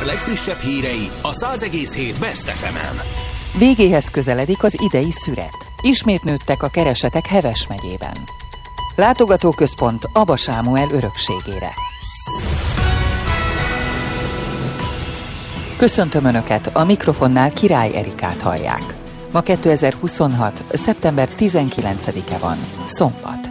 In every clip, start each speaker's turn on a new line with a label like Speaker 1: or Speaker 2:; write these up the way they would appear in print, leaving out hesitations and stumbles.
Speaker 1: ezer legfrissebb hírei a 100,7 Best FM-en.
Speaker 2: Végéhez közeledik az idei szüret. Ismét nőttek a keresetek Heves megyében. Látogatóközpont Aba Sámuel örökségére. Köszöntöm Önöket, a mikrofonnál Király Erikát hallják. Ma 2026. szeptember 19-e van, szombat.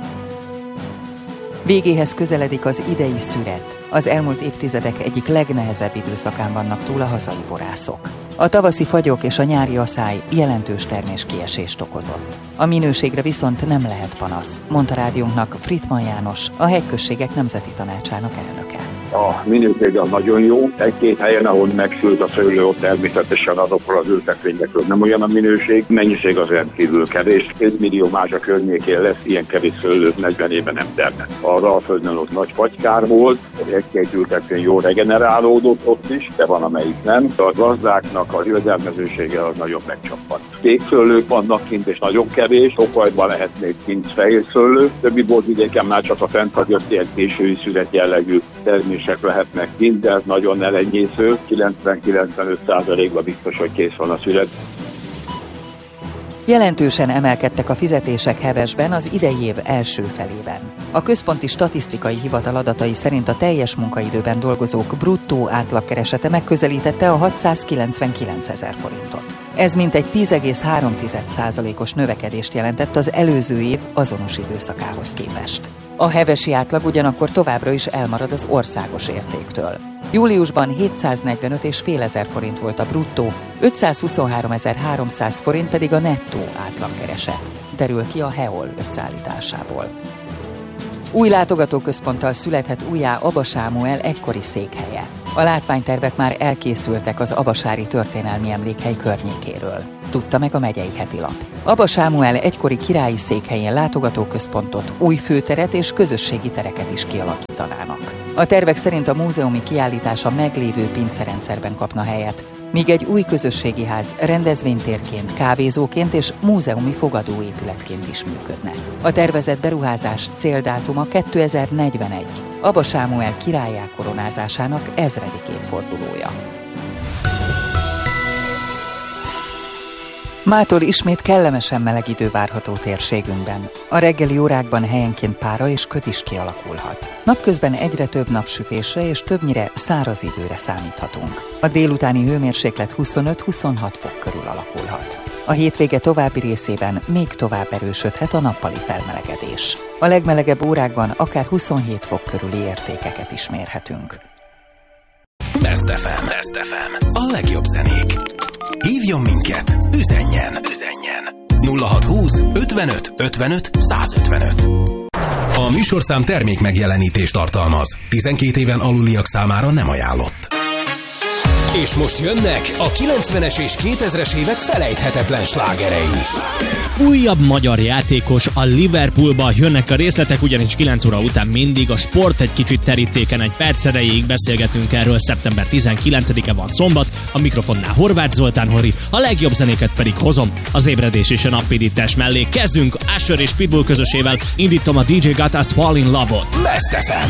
Speaker 2: Végéhez közeledik az idei szüret. Az elmúlt évtizedek egyik legnehezebb időszakán vannak túl a hazai borászok. A tavaszi fagyok és a nyári aszály jelentős terméskiesést okozott. A minőségre viszont nem lehet panasz, mondta rádiónknak Frittmann János, a Hegyközségek Nemzeti Tanácsának elnöke.
Speaker 3: A minőség az nagyon jó. Egy-két helyen, ahol megsült a szőlő, ott természetesen azokról az ültetvényekről nem olyan a minőség. Mennyiség az rendkívül kevés. 2 millió mázsa környékén lesz ilyen kevés szőlő, 40 éve nem termett. Az Alföldön ott nagy fagykár volt, egy-két ültetvény jól regenerálódott ott is, de van amelyik nem. A gazdáknak a jövedelmezősége az nagyon megcsappant. Kék szőlők vannak kint, és nagyon kevés. Tokajban lehet még kint fehér szőlő. Többi borvidéken már csak a fennhagyott ilyen késői szüret jellegű termések lehetnek kint, de ez nagyon elenyésző. 90-95%-ban biztos, hogy kész van a szület.
Speaker 2: Jelentősen emelkedtek a fizetések Hevesben az idei év első felében. A Központi Statisztikai Hivatal adatai szerint a teljes munkaidőben dolgozók bruttó átlagkeresete megközelítette a 699 000 forintot. Ez mintegy 10,3%-os növekedést jelentett az előző év azonos időszakához képest. A hevesi átlag ugyanakkor továbbra is elmarad az országos értéktől. Júliusban 745,5 ezer forint volt a bruttó, 523.300 forint pedig a nettó átlagkereset, derül ki a HEOL összeállításából. Új látogatóközponttal születhet újjá Aba Sámuel egykori székhelye. A látványtervek már elkészültek az abasári történelmi emlékhely környékéről, tudta meg a Megyei Hetilap. Aba Sámuel egykori királyi székhelyén látogatóközpontot, új főteret és közösségi tereket is kialakítanának. A tervek szerint a múzeumi kiállítás a meglévő pincerendszerben kapna helyet, míg egy új közösségi ház rendezvénytérként, kávézóként és múzeumi fogadóépületként is működne. A tervezett beruházás céldátuma 2041, Aba Sámuel királlyá koronázásának 1000. évfordulója. Mától ismét kellemesen meleg idő várható térségünkben. A reggeli órákban helyenként pára és köd is kialakulhat. Napközben egyre több napsütésre és többnyire száraz időre számíthatunk. A délutáni hőmérséklet 25-26 fok körül alakulhat. A hétvége további részében még tovább erősödhet a nappali felmelegedés. A legmelegebb órákban akár 27 fok körüli értékeket is mérhetünk.
Speaker 1: Best FM. Best FM. A legjobb zenék. Hívjon minket, üzenjen 0620 55 55 155. A műsorszám termék megjelenítést tartalmaz. 12 éven aluliak számára nem ajánlott. És most jönnek a 90-es és 2000-es évek felejthetetlen slágerei.
Speaker 4: Újabb magyar játékos a Liverpoolba, jönnek a részletek, ugyanis 9 óra után mindig a Sport egy kicsit terítéken egy perc erejéig beszélgetünk erről. Szeptember 19-e van szombat, a mikrofonnál Horváth Zoltán Hori, a legjobb zenéket pedig hozom az ébredés és a nappidítás mellé. Kezdünk Usher és Pitbull közösével, indítom a DJ Got Us Fall in Love-ot.
Speaker 1: Best FM.